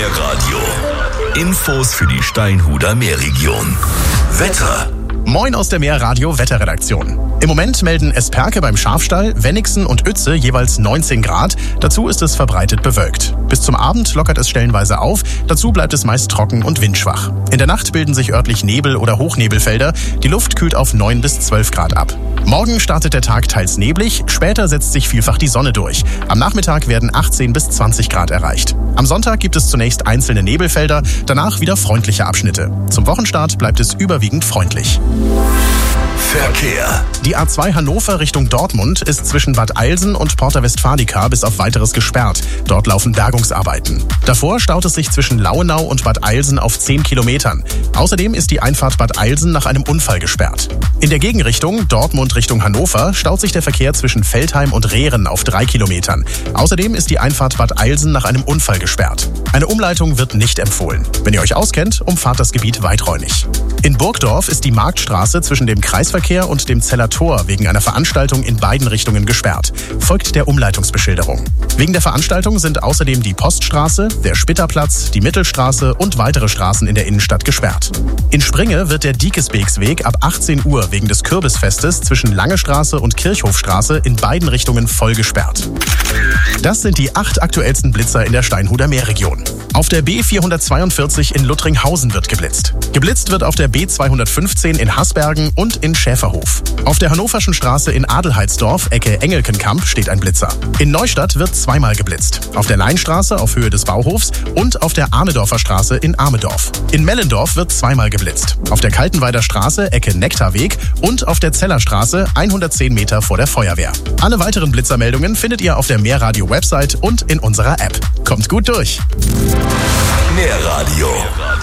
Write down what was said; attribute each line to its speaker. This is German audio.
Speaker 1: Meerradio. Infos für die Steinhuder Meerregion. Wetter.
Speaker 2: Moin aus der Meerradio-Wetterredaktion. Im Moment melden Esperke beim Schafstall, Wenigsen und Uetze jeweils 19 Grad. Dazu ist es verbreitet bewölkt. Bis zum Abend lockert es stellenweise auf. Dazu bleibt es meist trocken und windschwach. In der Nacht bilden sich örtlich Nebel- oder Hochnebelfelder. Die Luft kühlt auf 9 bis 12 Grad ab. Morgen startet der Tag teils neblig, später setzt sich vielfach die Sonne durch. Am Nachmittag werden 18 bis 20 Grad erreicht. Am Sonntag gibt es zunächst einzelne Nebelfelder, danach wieder freundliche Abschnitte. Zum Wochenstart bleibt es überwiegend freundlich.
Speaker 1: Verkehr.
Speaker 2: Die A2 Hannover Richtung Dortmund ist zwischen Bad Eilsen und Porta Westfalica bis auf Weiteres gesperrt. Dort laufen Bergungsarbeiten. Davor staut es sich zwischen Lauenau und Bad Eilsen auf 10 Kilometern. Außerdem ist die Einfahrt Bad Eilsen nach einem Unfall gesperrt. In der Gegenrichtung, Dortmund Richtung Hannover, staut sich der Verkehr zwischen Veltheim und Rehren auf 3 Kilometern. Außerdem ist die Einfahrt Bad Eilsen nach einem Unfall gesperrt. Eine Umleitung wird nicht empfohlen. Wenn ihr euch auskennt, umfahrt das Gebiet weiträumig. In Burgdorf ist die Marktstraße zwischen dem Kreisverkehr und dem Zeller Tor wegen einer Veranstaltung in beiden Richtungen gesperrt. Folgt der Umleitungsbeschilderung. Wegen der Veranstaltung sind außerdem die Poststraße, der Spitterplatz, die Mittelstraße und weitere Straßen in der Innenstadt gesperrt. In Springe wird der Diekesbeeksweg ab 18 Uhr wegen des Kürbisfestes zwischen Lange Straße und Kirchhofstraße in beiden Richtungen voll gesperrt. Das sind die 8 aktuellsten Blitzer in der Steinhuder Meerregion. Auf der B442 in Luttringhausen wird geblitzt. Geblitzt wird auf der B215 in Hasbergen und in Schäferhof. Auf der Hannoverschen Straße in Adelheidsdorf, Ecke Engelkenkamp, steht ein Blitzer. In Neustadt wird zweimal geblitzt. Auf der Leinstraße auf Höhe des Bauhofs und auf der Armedorfer Straße in Armedorf. In Mellendorf wird zweimal geblitzt. Auf der Kaltenweider Straße, Ecke Nektarweg und auf der Zellerstraße 110 Meter vor der Feuerwehr. Alle weiteren Blitzermeldungen findet ihr auf der Meerradio-Website und in unserer App. Kommt gut durch!
Speaker 1: Meerradio.